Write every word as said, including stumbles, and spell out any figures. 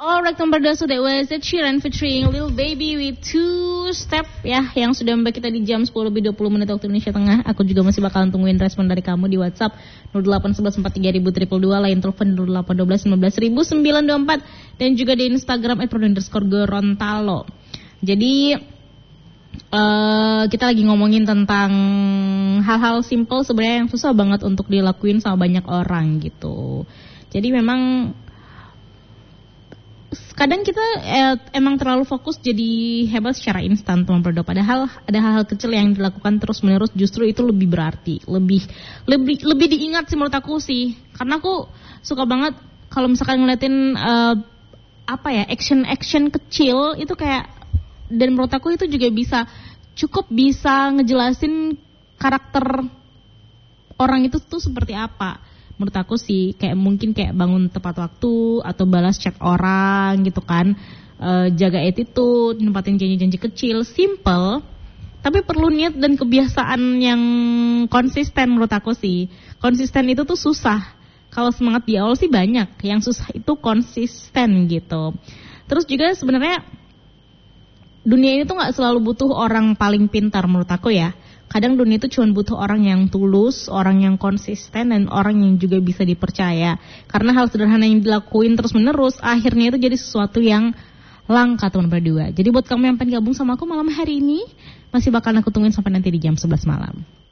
Alright, nomor dua sudah was Ed Sheeran featuring Lil Baby with Two Step ya, yang sudah membuat kita di jam sepuluh lebih dua puluh menit waktu Indonesia Tengah. Aku juga masih bakalan tungguin respon dari kamu di WhatsApp nol delapan satu satu empat tiga nol nol dua dua, lain telepon nol delapan satu dua satu sembilan sembilan dua empat, dan juga di Instagram et prodo underscore gorontalo. Jadi uh, kita lagi ngomongin tentang hal-hal simple sebenarnya yang susah banget untuk dilakuin sama banyak orang gitu. Jadi memang kadang kita eh, emang terlalu fokus jadi hebat secara instan, teman Prodo. Padahal ada hal-hal kecil yang dilakukan terus menerus justru itu lebih berarti, lebih lebih lebih diingat sih menurut aku sih. Karena aku suka banget kalau misalkan ngeliatin uh, apa ya action-action kecil itu kayak, dan menurut aku itu juga bisa cukup bisa ngejelasin karakter orang itu tuh seperti apa. Menurut aku sih kayak mungkin kayak bangun tepat waktu atau balas chat orang gitu kan, e, jaga attitude, nempatin janji-janji kecil, simple tapi perlu niat dan kebiasaan yang konsisten. Menurut aku sih konsisten itu tuh susah. Kalau semangat di awal sih banyak, yang susah itu konsisten gitu. Terus juga sebenarnya dunia ini tuh nggak selalu butuh orang paling pintar menurut aku ya. Kadang dunia itu cuma butuh orang yang tulus, orang yang konsisten, dan orang yang juga bisa dipercaya. Karena hal sederhana yang dilakuin terus menerus, akhirnya itu jadi sesuatu yang langka teman berdua. Jadi buat kamu yang pengen gabung sama aku malam hari ini, masih bakal aku tungguin sampai nanti di jam sebelas malam.